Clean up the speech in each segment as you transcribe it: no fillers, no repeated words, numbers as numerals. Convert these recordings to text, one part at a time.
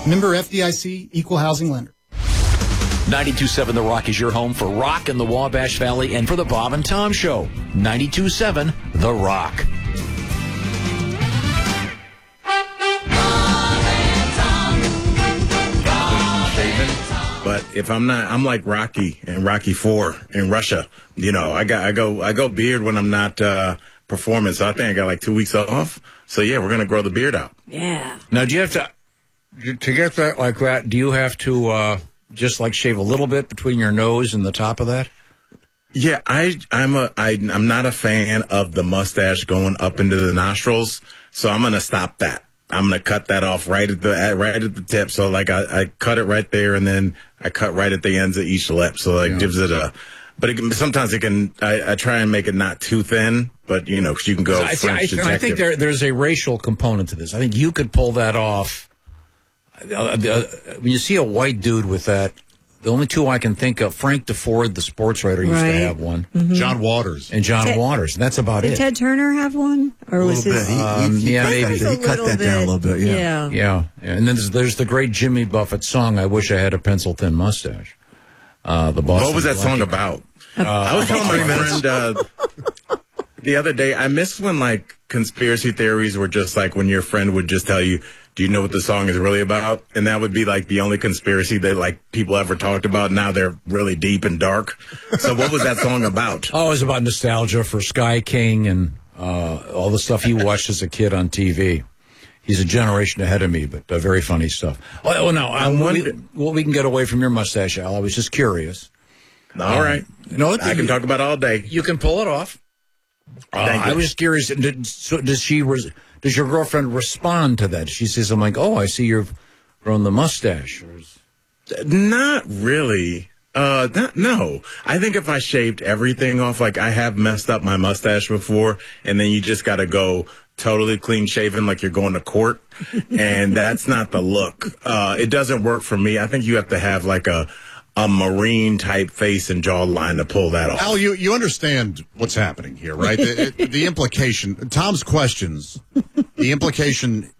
Member FDIC, equal housing lender. 92.7 The Rock is your home for rock in the Wabash Valley and for the Bob and Tom Show. 92.7 The Rock. But if I'm not, I'm like Rocky and Rocky IV in Russia. You know, I go beard when I'm not performing. So I think I got like 2 weeks off. So yeah, we're gonna grow the beard out. Yeah. Now, do you have to get that like that? Do you have to just like shave a little bit between your nose and the top of that? Yeah, I'm not a fan of the mustache going up into the nostrils. So I'm gonna stop that. I'm going to cut that off right at the tip. So like I cut it right there and then I cut right at the ends of each lip. So like gives it sometimes it can, I try and make it not too thin, but you know, 'cause you can go French detective. I think there's a racial component to this. I think you could pull that off. When you see a white dude with that, the only two I can think of, Frank DeFord, the sports writer, used to have one. Mm-hmm. John Waters. And John Waters. And that's about it. Did Ted Turner have one? Or was his... yeah, maybe. He cut that down a little bit, Yeah. And then there's the great Jimmy Buffett song, I Wish I Had a Pencil-Thin Mustache. The Boston What was that song about? I was telling my friend the other day, I miss when like conspiracy theories were just like when your friend would just tell you, do you know what the song is really about? And that would be like the only conspiracy that like people ever talked about. Now they're really deep and dark. So what was that song about? Oh, it was about nostalgia for Sky King and all the stuff he watched as a kid on TV. He's a generation ahead of me, but very funny stuff. Oh, no, we can get away from your mustache, Al. I was just curious. All right. I can talk about it all day. You can pull it off. Thank you. I was just curious. Does your girlfriend respond to that? She says something like, "Oh, I see you've grown the mustache." Not really. No. I think if I shaved everything off, like I have messed up my mustache before, and then you just got to go totally clean shaven like you're going to court, and that's not the look. It doesn't work for me. I think you have to have like a Marine type face and jawline to pull that off. Al, you understand what's happening here, right? The implication, Tom's questions, the implication,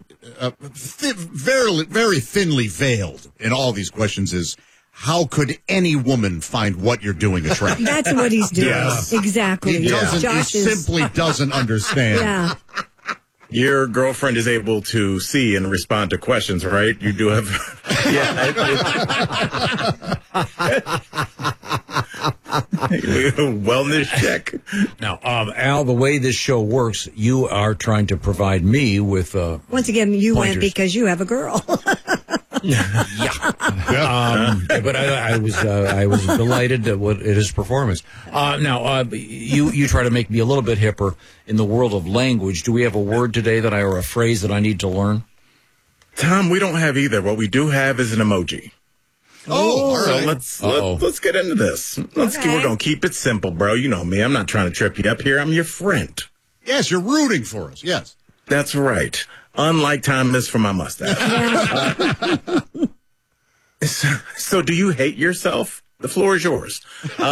very thinly veiled in all these questions is, how could any woman find what you're doing attractive? That's what he's doing. Yes. Exactly. He simply doesn't understand. Yeah. Your girlfriend is able to see and respond to questions, right? You do have, wellness check. Now, Al, the way this show works, you are trying to provide me with once again, you pointers. went because you have a girl. But I was delighted at his performance. Now, you try to make me a little bit hipper in the world of language. Do we have a word today or a phrase that I need to learn? Tom, we don't have either. What we do have is an emoji. Oh, all right. So let's get into this. We're gonna keep it simple, bro. You know me. I'm not trying to trip you up here. I'm your friend. Yes, you're rooting for us. Yes. That's right. Unlike Thomas for my mustache. So do you hate yourself? The floor is yours.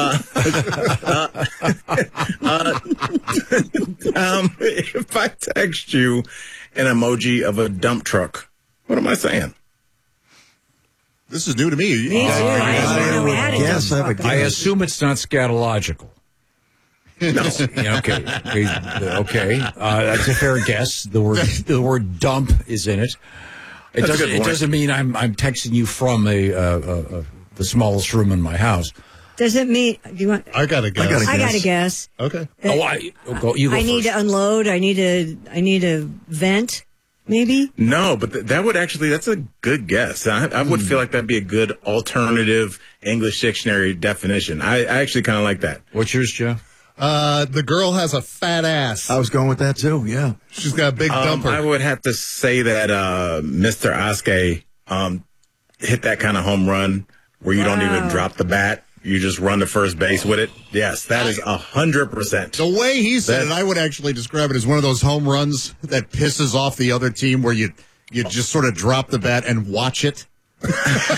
If I text you an emoji of a dump truck, what am I saying? This is new to me. Me too. I didn't know we had it. Yes, I assume it's not scatological. No. Yeah, okay. That's a fair guess. The word dump is in it. It doesn't mean I'm texting you from the smallest room in my house. Does it mean? Do you want? I got to guess. I got to guess. Okay. You go I need first. to unload. I need to vent. Maybe? No, but that's a good guess. I would feel like that'd be a good alternative English dictionary definition. I actually kind of like that. What's yours, Jeff? The girl has a fat ass. I was going with that too, yeah. She's got a big dumper. I would have to say that Mr. Oskey hit that kind of home run where you don't even drop the bat. You just run to first base with it. Yes, that is 100%. The way he said it, I would actually describe it as one of those home runs that pisses off the other team where you just sort of drop the bat and watch it. Because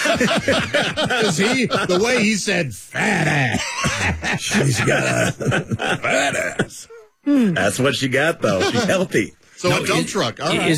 the way he said fat ass. She's got a fat ass. That's what she got, though. She's healthy. So a dump truck. All right.